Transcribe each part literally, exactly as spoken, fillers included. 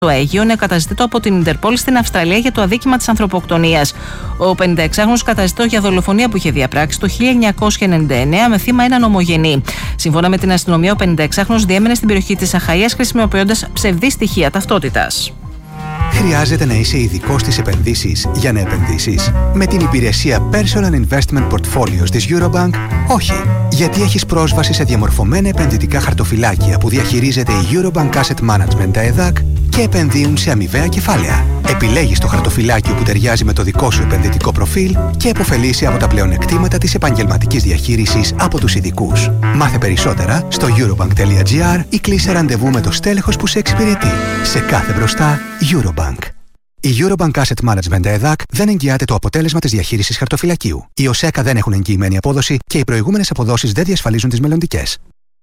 Το Αίγυο είναι καταζητήτο από την Ιντερπόλ στην Αυστραλία για το αδίκημα της ανθρωποκτονίας. Ο πενηνταεξάχρονος καταζητώ για δολοφονία που είχε διαπράξει το χίλια εννιακόσια ενενήντα εννέα με θύμα έναν ομογενή. Σύμφωνα με την αστυνομία, ο πενηνταεξάχρονος διέμενε στην περιοχή της Αχαΐας χρησιμοποιώντας ψευδή στοιχεία ταυτότητας. Χρειάζεται να είσαι ειδικός στις επενδύσεις για να επενδύσεις? Με την υπηρεσία Personal Investment Portfolios της Eurobank, όχι. Γιατί έχεις πρόσβαση σε διαμορφωμένα επενδυτικά χαρτοφυλάκια που διαχειρίζεται η Eurobank Asset Management ΕΔΑΚ και επενδύουν σε αμοιβαία κεφάλαια. Επιλέγεις το χαρτοφυλάκιο που ταιριάζει με το δικό σου επενδυτικό προφίλ και επωφελείσαι από τα πλεονεκτήματα της επαγγελματικής διαχείρισης από τους ειδικούς. Μάθε περισσότερα στο eurobank.gr ή κλείσε ραντεβού με το στέλεχος που σε εξυπηρετεί. Σε κάθε μπροστά, Eurobank. Η Eurobank Asset Management ΕΔΑΚ δεν εγγυάται το αποτέλεσμα της διαχείρισης χαρτοφυλακίου. Οι ΟΣΕΚΑ δεν έχουν εγγυημένη απόδοση και οι προηγούμενες αποδόσεις δεν διασφαλίζουν τις μελλοντικές.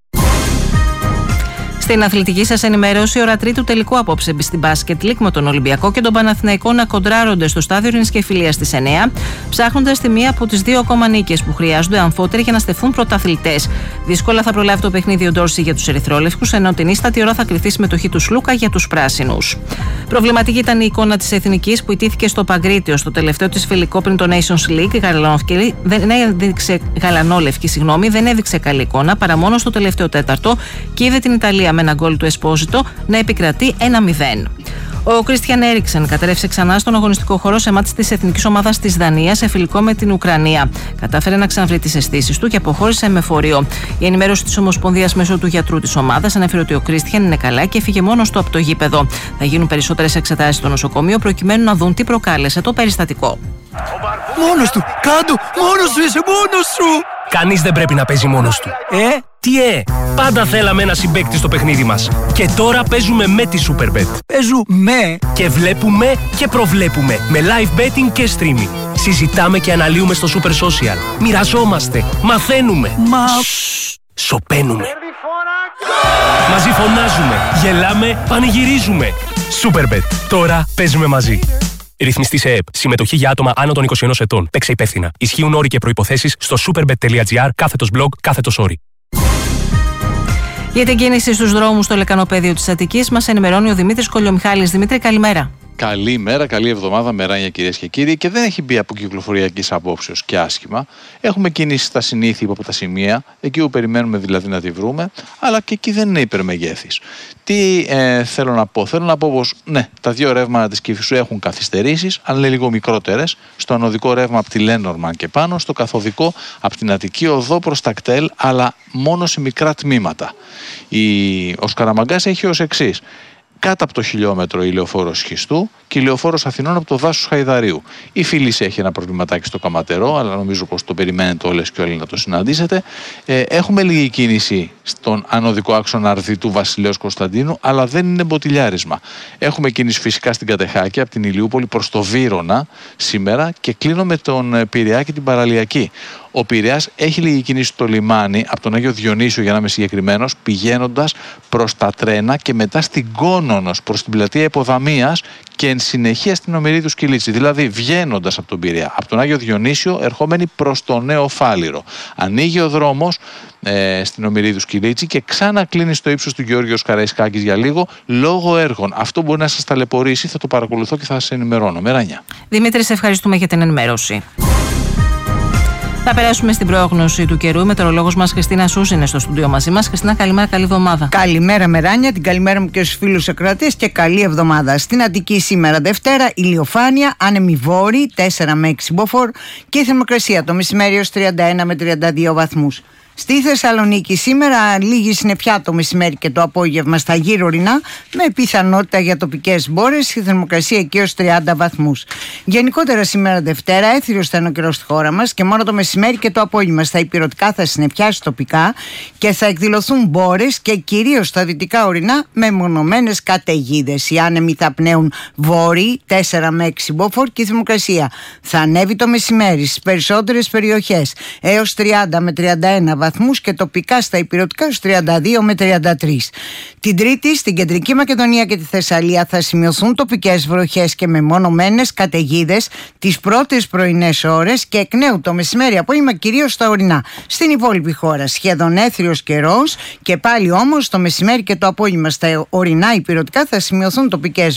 Στην αθλητική σας ενημέρωση, ώρα τρίτου τελικού απόψε στην μπάσκετ λίκ με τον Ολυμπιακό και τον Παναθηναϊκό να κοντράρονται στο στάδιο Ειρήνης και Φιλίας στις εννέα, ψάχνοντας τη μία από τις δύο ακόμα νίκες που χρειάζονται αμφότεροι για να στεφθούν πρωταθλητές. Δύσκολα θα προλάβει το παιχνίδι ο Ντόρση για τους ερυθρόλευκους, ενώ την ίστατη ώρα θα κριθεί συμμετοχή του Σλούκα για τους πράσινους. Προβληματική ήταν η εικόνα της Εθνικής που ιτήθηκε στο Παγκρίτιο στο τελευταίο της φιλικό πριν το Nations League. Γαλανόλευκη δεν έδειξε, Γαλανόλευκη, συγγνώμη, δεν έδειξε καλή εικόνα παρά μόνο στο τελευταίο τέταρτο και είδε την Ιταλία με ένα γκολ του Εσπόζιτο να επικρατεί ένα μηδέν. Ο Κρίστιαν Έριξεν κατέρευσε ξανά στον αγωνιστικό χώρο σε μάτς της εθνικής ομάδας της Δανίας σε φιλικό με την Ουκρανία. Κατάφερε να ξαναβρει τις αισθήσεις του και αποχώρησε με φορείο. Η ενημέρωση της Ομοσπονδίας μέσω του γιατρού της ομάδας ανέφερε ότι ο Κρίστιαν είναι καλά και έφυγε μόνος του από το γήπεδο. Θα γίνουν περισσότερες εξετάσεις στο νοσοκομείο προκειμένου να δουν τι προκάλεσε το περιστατικό. Μόνος του! Κάντο! Μόνος σου είσαι! Μόνος σου! Κανείς δεν πρέπει να παίζει μόνος του. Ε? Τι ε! Πάντα θέλαμε ένα συμπαίκτη στο παιχνίδι μας. Και τώρα παίζουμε με τη Superbet. Παίζουμε! Και βλέπουμε και προβλέπουμε με live betting και streaming. Συζητάμε και αναλύουμε στο Super Social. Μοιραζόμαστε. Μαθαίνουμε. Μα... Σωπαίνουμε. Μαζί φωνάζουμε. Γελάμε. Πανηγυρίζουμε. Superbet. Τώρα παίζουμε μαζί. Ρυθμιστή σε ΕΕΠ. Συμμετοχή για άτομα άνω των είκοσι ενός ετών. Παίξε υπεύθυνα. Ισχύουν όροι και προϋποθέσεις στο superbet.gr κάθετος blog κάθετος όροι. Για την κίνηση στους δρόμους στο λεκανοπέδιο της Αττικής μας ενημερώνει ο Δημήτρης Κολιομιχάλης. Δημήτρη, καλημέρα. Καλημέρα, καλή εβδομάδα, μεράνια κυρίες και κύριοι. Και δεν έχει μπει από κυκλοφοριακής απόψεως και άσχημα. Έχουμε κίνηση στα συνήθεια από τα σημεία, εκεί που περιμένουμε δηλαδή να τη βρούμε, αλλά και εκεί δεν είναι υπερμεγέθης. Τι ε, θέλω να πω, θέλω να πω πως ναι, τα δύο ρεύματα της Κηφισού έχουν καθυστερήσεις, αλλά είναι λίγο μικρότερες. Στο ανωδικό ρεύμα από τη Λένορμαν και πάνω, στο καθοδικό από την Αττική οδό προς τα κτέλ, αλλά μόνο σε μικρά τμήματα. Η... Ο Σκαραμαγκάς έχει ως εξής. Κάτω από το χιλιόμετρο η λεωφόρος Σχιστού και η λεωφόρος Αθηνών από το δάσος Χαϊδαρίου. Η Φίλης έχει ένα προβληματάκι στο Καματερό, αλλά νομίζω πως το περιμένετε όλες και όλοι να το συναντήσετε. Ε, έχουμε λίγη κίνηση στον ανωδικό άξονα Αρδιτού Βασιλέως Κωνσταντίνου, αλλά δεν είναι μποτιλιάρισμα. Έχουμε κίνηση φυσικά στην Κατεχάκη από την Ηλιούπολη προς το Βύρωνα σήμερα και κλείνω με τον Πειραιά και την Παραλιακή. Ο Πειραιάς έχει λίγη κίνηση στο λιμάνι από τον Άγιο Διονύσιο, για να είμαι συγκεκριμένος, πηγαίνοντας προς τα τρένα και μετά στην Κόνονος προς την πλατεία Υποδαμίας και εν συνεχεία στην Ομηρίδου Σκυλίτσι. Δηλαδή βγαίνοντας από τον Πειραιά, από τον Άγιο Διονύσιο, ερχόμενοι προς το Νέο Φάληρο. Ανοίγει ο δρόμος ε, στην Ομηρίδου Σκυλίτσι και ξανακλίνει στο ύψος του Γεώργιος Καραϊσκάκης για λίγο λόγω έργων. Αυτό μπορεί να σας ταλαιπωρήσει, θα το παρακολουθώ και θα σας ενημερώνω. Μεράνια. Δημήτρη, σε ευχαριστούμε για την ενημέρωση. Θα περάσουμε στην πρόγνωση του καιρού. Η μετεωρολόγος μας Χριστίνα Σούζ είναι στο στούντιο μαζί μας. Χριστίνα, καλημέρα, καλή εβδομάδα. Καλημέρα, Μεράνια, την καλημέρα μου και στους φίλους ακροατές και καλή εβδομάδα. Στην Αττική σήμερα Δευτέρα, ηλιοφάνεια, άνεμη βόρη, τέσσερα με έξι μποφόρ και η θερμοκρασία το μεσημέρι ως τριάντα ένα με τριάντα δύο βαθμούς. Στη Θεσσαλονίκη σήμερα λίγη συννεφιά το μεσημέρι και το απόγευμα στα γύρω ορεινά, με πιθανότητα για τοπικές μπόρες, η θερμοκρασία εκεί ως τριάντα βαθμούς. Γενικότερα σήμερα Δευτέρα έθριος θα είναι ο καιρός στη χώρα μας και μόνο το μεσημέρι και το απόγευμα στα ηπειρωτικά θα συννεφιάσει τοπικά και θα εκδηλωθούν μπόρες και κυρίως στα δυτικά ορεινά με μονομένες καταιγίδες. Οι άνεμοι θα πνέουν βόρειοι τέσσερα με έξι μποφόρ και η θερμοκρασία θα ανέβει το μεσημέρι στις περισσότερες περιοχές έως τριάντα με τριάντα ένα βαθμούς βαθμούς και τοπικά στα ηπειρωτικά στους τριάντα δύο με τριάντα τρεις. Την Τρίτη στην Κεντρική Μακεδονία και τη Θεσσαλία θα σημειωθούν τοπικές βροχές και μεμονωμένες καταιγίδες τις πρώτες πρωινές ώρες και εκ νέου το μεσημέρι απόγευμα κυρίως στα ορεινά. Στην υπόλοιπη χώρα σχεδόν έθριος καιρός και πάλι όμως το μεσημέρι και το απόγευμα στα ορεινά ηπειρωτικά θα σημειωθούν τοπικές